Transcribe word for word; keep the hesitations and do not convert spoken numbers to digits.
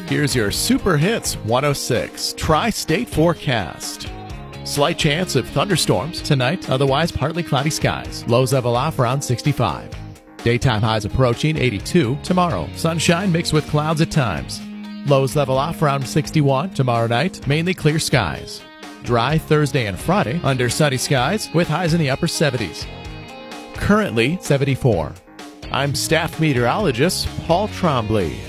Here's your Super Hits one oh six Tri-State forecast. Slight chance of thunderstorms tonight, otherwise partly cloudy skies. Lows level off around sixty-five. Daytime highs approaching eighty-two tomorrow. Sunshine mixed with clouds at times. Lows level off around sixty-one tomorrow night, mainly clear skies. Dry Thursday and Friday under sunny skies with highs in the upper seventies. Currently seventy-four. I'm staff meteorologist Paul Trombley.